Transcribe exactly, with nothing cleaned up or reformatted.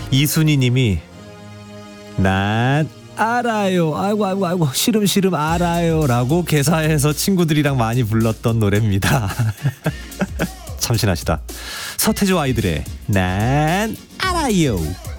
이순희님이 난 알아요. 아이고 아이고 아이고 시름시름 알아요 라고 개사해서 친구들이랑 많이 불렀던 노래입니다. 참신하시다. 서태조 아이들의 난 알아요.